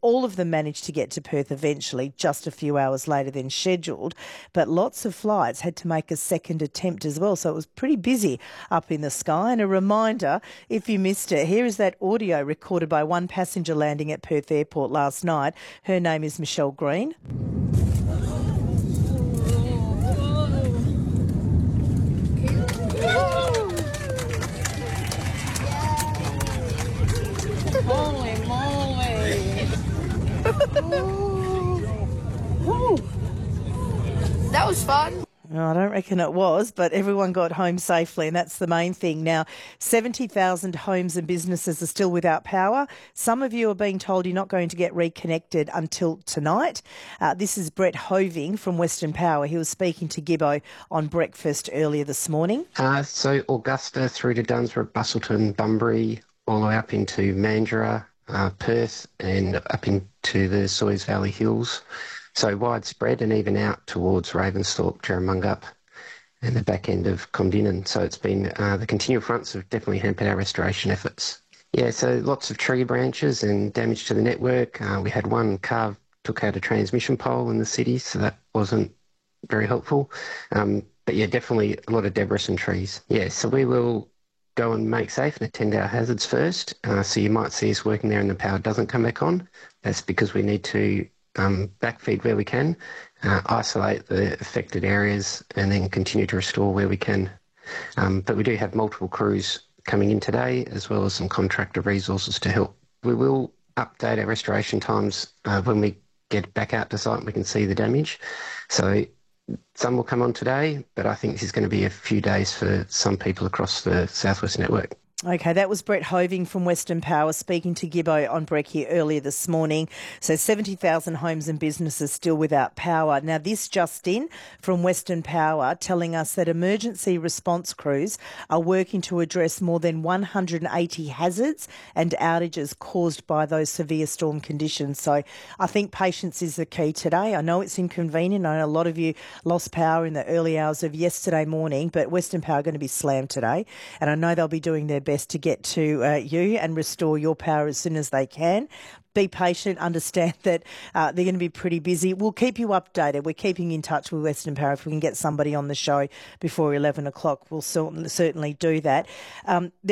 All of them managed to get to Perth eventually, just a few hours later than scheduled, but lots of flights had to make a second attempt as well, so it was pretty busy up in the sky. And a reminder, if you missed it, here is that audio recorded by one passenger landing at Perth Airport last night. Her name is Michelle Green. Holy moly. That was fun. I don't reckon it was, but everyone got home safely, and that's the main thing. Now, 70,000 homes and businesses are still without power. Some of you are being told you're not going to get reconnected until tonight. This is Brett Hoving from Western Power. He was speaking to Gibbo on breakfast earlier this morning. So Augusta through to Dunsborough, Busselton, Bunbury, all the way up into Mandurah, Perth, and up into the Soys Valley Hills. So widespread and even out towards Ravensthorpe, Jerramungup and the back end of Condinnon. So it's been, the continual fronts have definitely hampered our restoration efforts. Yeah, so lots of tree branches and damage to the network. We had one car took out a transmission pole in the city, so that wasn't very helpful. But yeah, definitely a lot of debris and trees. Yeah, so we will go and make safe and attend our hazards first. So you might see us working there and the power doesn't come back on. That's because we need to backfeed where we can, isolate the affected areas and then continue to restore where we can. But we do have multiple crews coming in today as well as some contractor resources to help. We will update our restoration times when we get back out to site and we can see the damage. So some will come on today, but I think this is going to be a few days for some people across the South West network. Okay, that was Brett Hoving from Western Power speaking to Gibbo on Brekkie earlier this morning. So 70,000 homes and businesses still without power. Now, this just in from Western Power telling us that emergency response crews are working to address more than 180 hazards and outages caused by those severe storm conditions. So I think patience is the key today. I know it's inconvenient. I know a lot of you lost power in the early hours of yesterday morning, but Western Power are going to be slammed today. And I know they'll be doing their best to get to you and restore your power as soon as they can. Be patient, understand that they're going to be pretty busy. We'll keep you updated. We're keeping in touch with Western Power. If we can get somebody on the show before 11 o'clock, we'll certainly do that.